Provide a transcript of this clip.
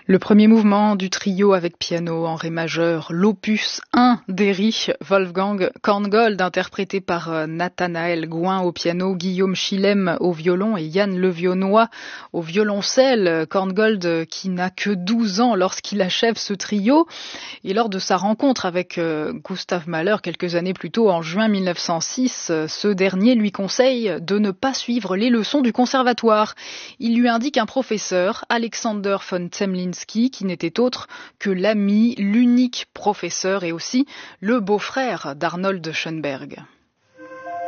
Le premier mouvement du trio avec piano en ré majeur, l'opus 1 d'Erich Wolfgang Korngold, interprété par Nathanaël Gouin au piano, Guillaume Chilem au violon et Yann Levionnois au violoncelle. Korngold qui n'a que 12 ans lorsqu'il achève ce trio. Et lors de sa rencontre avec Gustav Mahler quelques années plus tôt, en juin 1906, ce dernier lui conseille de ne pas suivre les leçons du conservatoire. Il lui indique un professeur, Alexander von Zemlinsky, qui n'était autre que l'ami, l'unique professeur et aussi le beau-frère d'Arnold Schönberg.